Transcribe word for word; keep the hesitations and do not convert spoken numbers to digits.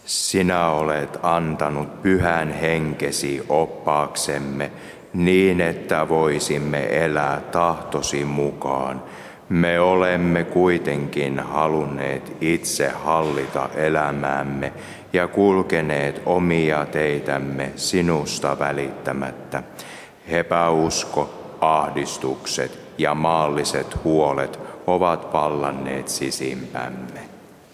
Sinä olet antanut pyhän henkesi oppaaksemme niin, että voisimme elää tahtosi mukaan. Me olemme kuitenkin halunneet itse hallita elämäämme ja kulkeneet omia teitämme sinusta välittämättä. Epäusko, ahdistukset ja maalliset huolet ovat vallanneet sisimpämme.